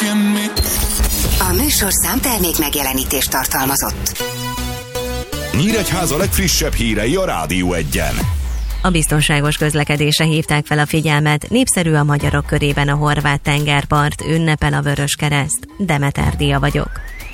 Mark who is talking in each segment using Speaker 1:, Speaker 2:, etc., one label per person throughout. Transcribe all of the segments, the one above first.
Speaker 1: A műsorszám termék megjelenítést tartalmazott.
Speaker 2: Nyíregyháza legfrissebb hírei a Rádió 1-en.
Speaker 3: A biztonságos közlekedésre hívták fel a figyelmet, népszerű a magyarok körében a horvát tengerpart, ünnepel a Vöröskereszt. Demeter Díja vagyok.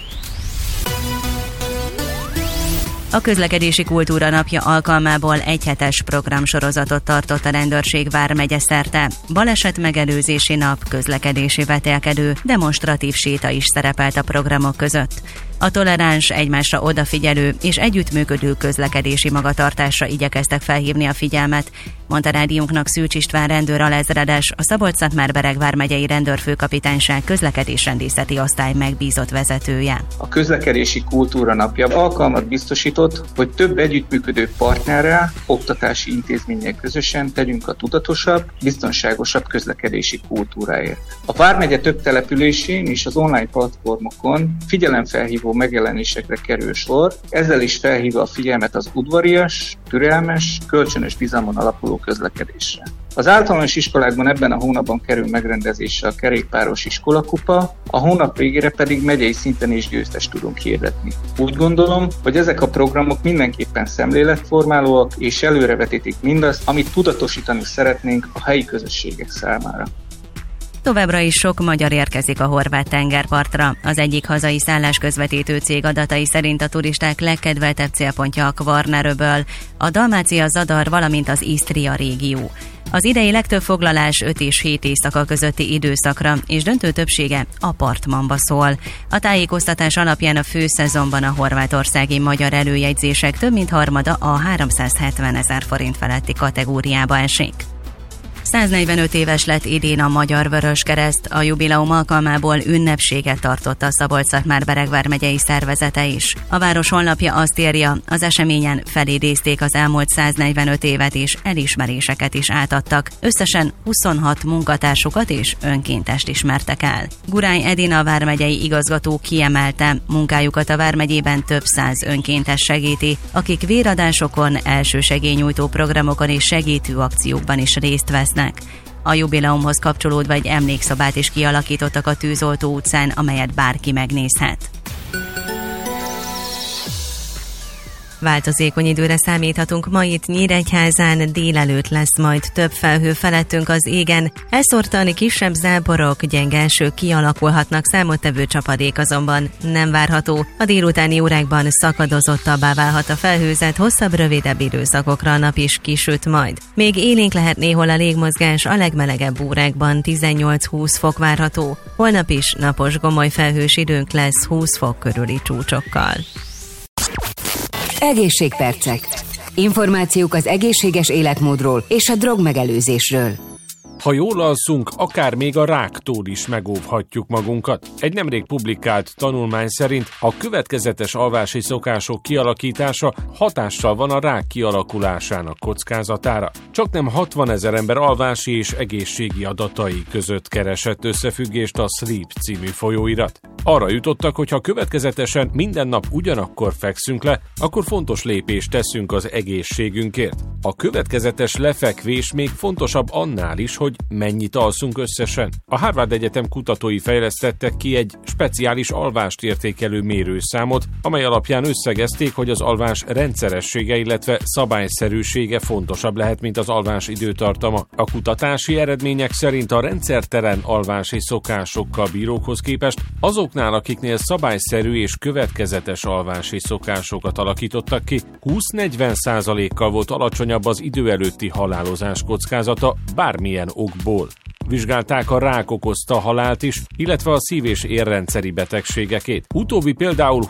Speaker 3: A közlekedési kultúra napja alkalmából egyhetes programsorozatot tartott a rendőrség vármegye szerte. Baleset megelőzési nap, közlekedési vetélkedő, demonstratív séta is szerepelt a programok között. A toleráns, egymásra odafigyelő és együttműködő közlekedési magatartásra igyekeztek felhívni a figyelmet, mondta rádiónknak Szűcs István rendőralezredes, a Szabolcs-Szatmár-Bereg vármegyei rendőrfőkapitányság közlekedésrendészeti osztály megbízott vezetője.
Speaker 4: A közlekedési kultúra napja alkalmat biztosított, hogy több együttműködő partnerrel, oktatási intézménnyel közösen tegyünk a tudatosabb, biztonságosabb közlekedési kultúráért. A vármegye több településén és az online platformokon figyelemfelhívó megjelenésekre kerül sor, ezzel is felhívva a figyelmet az udvarias, türelmes, kölcsönös bizalmon alapuló közlekedésre. Az általános iskolákban ebben a hónapban kerül megrendezésre a kerékpáros iskolakupa, a hónap végére pedig megyei szinten is győztest tudunk hirdetni. Úgy gondolom, hogy ezek a programok mindenképpen szemléletformálóak és előrevetítik mindazt, amit tudatosítani szeretnénk a helyi közösségek számára.
Speaker 3: Továbbra is sok magyar érkezik a horvát tengerpartra. Az egyik hazai szállásközvetítő cég adatai szerint a turisták legkedveltebb célpontja a Kvarneröböl, a Dalmácia-Zadar, valamint az Isztria régió. Az idei legtöbb foglalás 5 és 7 éjszaka közötti időszakra, és döntő többsége apartmanba szól. A tájékoztatás alapján a főszezonban a horvátországi magyar előjegyzések több mint harmada a 370 000 forint feletti kategóriába esik. 145 éves lett idén a Magyar Vöröskereszt, a jubileum alkalmából ünnepséget tartott a Szabolcs-Szatmár-Bereg vármegyei szervezete is. A város honlapja azt írja, az eseményen felidézték az elmúlt 145 évet és elismeréseket is átadtak. Összesen 26 munkatársukat és önkéntest ismertek el. Gurány Edina vármegyei igazgató kiemelte, munkájukat a vármegyében több 100 önkéntes segíti, akik véradásokon, elsősegélynyújtó programokon és segítő akciókban is részt vesznek. A jubileumhoz kapcsolódva egy emlékszobát is kialakítottak a Tűzoltó utcán, amelyet bárki megnézhet. Változékony időre számíthatunk ma itt Nyíregyházán, délelőtt lesz majd több felhő felettünk az égen, elszórtan kisebb záporok, gyenge esők kialakulhatnak, számottevő csapadék azonban nem várható. A délutáni órákban szakadozottabbá válhat a felhőzet, hosszabb, rövidebb időszakokra a nap is kisüt majd. Még élénk lehet néhol a légmozgás, a legmelegebb órákban 18-20 fok várható. Holnap is napos, gomoly felhős időnk lesz 20 fok körüli csúcsokkal.
Speaker 1: Egészségpercek. Információk az egészséges életmódról és a drogmegelőzésről.
Speaker 5: Ha jól alszunk, akár még a ráktól is megóvhatjuk magunkat. Egy nemrég publikált tanulmány szerint a következetes alvási szokások kialakítása hatással van a rák kialakulásának kockázatára. Csaknem 60 000 ember alvási és egészségi adatai között keresett összefüggést a Sleep című folyóirat. Arra jutottak, hogy ha következetesen minden nap ugyanakkor fekszünk le, akkor fontos lépést teszünk az egészségünkért. A következetes lefekvés még fontosabb annál is, hogy mennyit alszunk összesen. A Harvard Egyetem kutatói fejlesztettek ki egy speciális alvást értékelő mérőszámot, amely alapján összegezték, hogy az alvás rendszeressége, illetve szabályszerűsége fontosabb lehet, mint az alvás időtartama. A kutatási eredmények szerint a rendszertelen alvási szokásokkal bírókhoz képest azoknál, akiknél szabályszerű és következetes alvási szokásokat alakítottak ki, 20-40%-kal volt alacsonyabb az idő előtti halálozás kockázata bármilyen okból. Vizsgálták a rák okozta halált is, illetve a szív- és érrendszeri betegségekét. Utóbbi például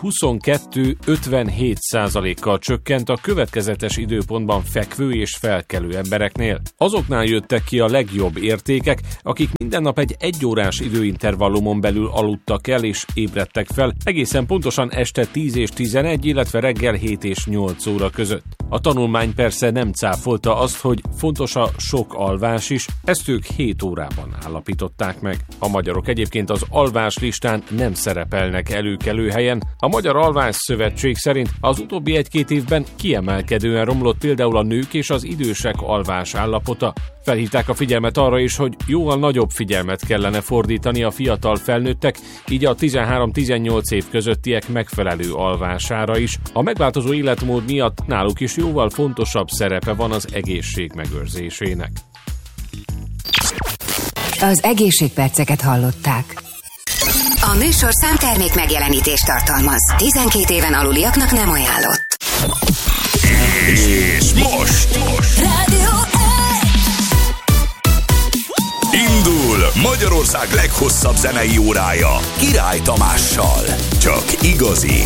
Speaker 5: 22-57%-kal csökkent a következetes időpontban fekvő és felkelő embereknél. Azoknál jöttek ki a legjobb értékek, akik minden nap egy 1 órás időintervallumon belül aludtak el és ébredtek fel, egészen pontosan este 10 és 11, illetve reggel 7 és 8 óra között. A tanulmány persze nem cáfolta azt, hogy fontos a sok alvás is, ezt ők 7 órában állapították meg. A magyarok egyébként az alvás listán nem szerepelnek előkelő helyen. A Magyar Alvás Szövetség szerint az utóbbi 1-2 évben kiemelkedően romlott például a nők és az idősek alvás állapota. Felhívták a figyelmet arra is, hogy jóval nagyobb figyelmet kellene fordítani a fiatal felnőttek, így a 13-18 év közöttiek megfelelő alvására is. A megváltozó életmód miatt náluk is jóval fontosabb szerepe van az egészség megőrzésének.
Speaker 1: Az egészségperceket hallották.
Speaker 6: A műsor számtermék megjelenítést tartalmaz. 12 éven aluliaknak nem ajánlott.
Speaker 2: És most
Speaker 6: Rádió
Speaker 2: indul Magyarország leghosszabb zenei órája Király Tamással. Csak igazi